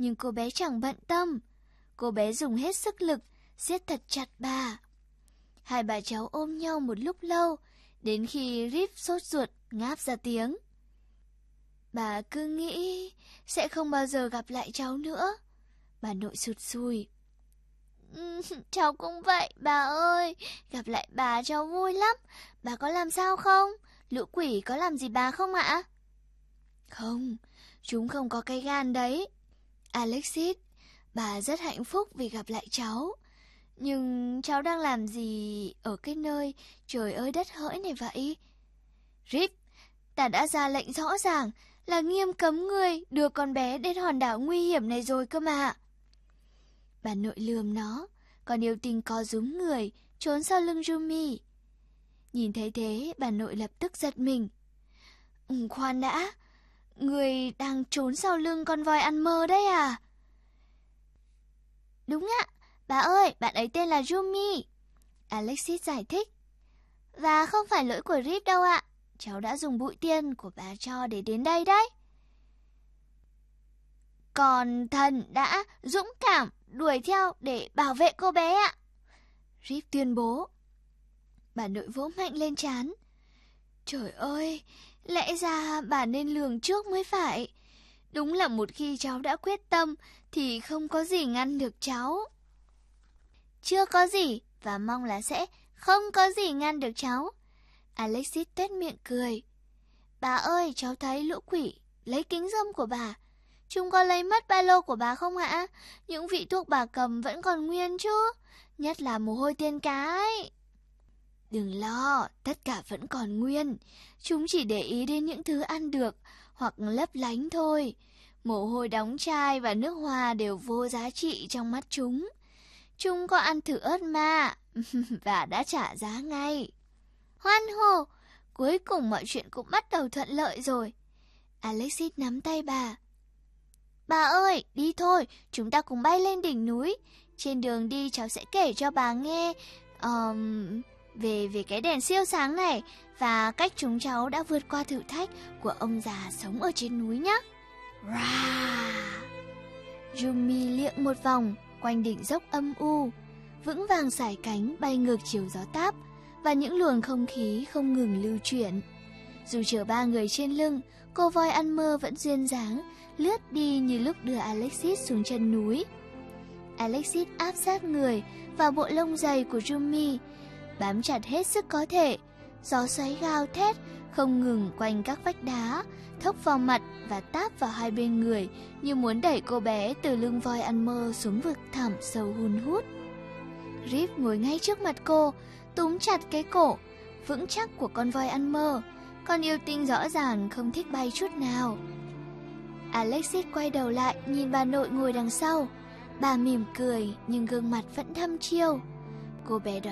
nhưng cô bé chẳng bận tâm. Cô bé dùng hết sức lực, siết thật chặt bà. Hai bà cháu ôm nhau một lúc lâu, đến khi Rip sốt ruột ngáp ra tiếng. Bà cứ nghĩ sẽ không bao giờ gặp lại cháu nữa. Bà nội sụt sùi. Cháu cũng vậy, bà ơi. Gặp lại bà cháu vui lắm. Bà có làm sao không? Lũ quỷ có làm gì bà không ạ? Không, chúng không có cái gan đấy. Alexis, bà rất hạnh phúc vì gặp lại cháu. Nhưng cháu đang làm gì ở cái nơi trời ơi đất hỡi này vậy? Rip, ta đã ra lệnh rõ ràng là nghiêm cấm người đưa con bé đến hòn đảo nguy hiểm này rồi cơ mà. Bà nội lườm nó, còn yêu tinh co rúm người, trốn sau lưng Yumi. Nhìn thấy thế, bà nội lập tức giật mình. Khoan đã, người đang trốn sau lưng con voi ăn mơ đấy à? Đúng ạ, bà ơi, bạn ấy tên là Yumi. Alexis giải thích. Và không phải lỗi của Rip đâu ạ. Cháu đã dùng bụi tiền của bà cho để đến đây đấy. Còn thần đã dũng cảm đuổi theo để bảo vệ cô bé ạ. Rip tuyên bố. Bà nội vỗ mạnh lên trán. Trời ơi, lẽ ra bà nên lường trước mới phải. Đúng là một khi cháu đã quyết tâm thì không có gì ngăn được cháu. Chưa có gì và mong là sẽ không có gì ngăn được cháu. Alexis tuét miệng cười. Bà ơi, cháu thấy lũ quỷ lấy kính râm của bà. Chúng có lấy mất ba lô của bà không ạ? Những vị thuốc bà cầm vẫn còn nguyên chứ. Nhất là mồ hôi tiên cá ấy. Đừng lo, tất cả vẫn còn nguyên. Chúng chỉ để ý đến những thứ ăn được hoặc lấp lánh thôi. Mồ hôi đóng chai và nước hoa đều vô giá trị trong mắt chúng. Chúng có ăn thử ớt ma và đã trả giá ngay. Hoan hô, cuối cùng mọi chuyện cũng bắt đầu thuận lợi rồi. Alexis nắm tay bà. Bà ơi, đi thôi, chúng ta cùng bay lên đỉnh núi. Trên đường đi cháu sẽ kể cho bà nghe về cái đèn siêu sáng này và cách chúng cháu đã vượt qua thử thách của ông già sống ở trên núi nhé. Yumi liệng một vòng quanh đỉnh dốc âm u, vững vàng sải cánh bay ngược chiều gió táp và những luồng không khí không ngừng lưu chuyển. Dù chở ba người trên lưng, cô voi ăn mơ vẫn duyên dáng, lướt đi như lúc đưa Alexis xuống chân núi. Alexis áp sát người vào bộ lông dày của Yumi, bám chặt hết sức có thể. Gió xoáy gào thét không ngừng quanh các vách đá, thốc vào mặt và táp vào hai bên người như muốn đẩy cô bé từ lưng voi ăn mơ xuống vực thẳm sâu hun hút. Rip ngồi ngay trước mặt cô, túm chặt cái cổ vững chắc của con voi ăn mơ. Con yêu tinh rõ ràng không thích bay chút nào. Alexis quay đầu lại nhìn bà nội ngồi đằng sau. Bà mỉm cười nhưng gương mặt vẫn đăm chiêu. Cô bé đoán